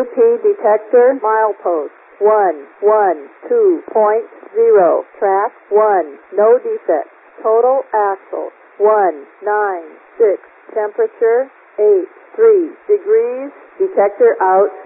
AWP detector milepost 112.0. Track 1. No defects. Total axle 196. Temperature 83 degrees. Detector out.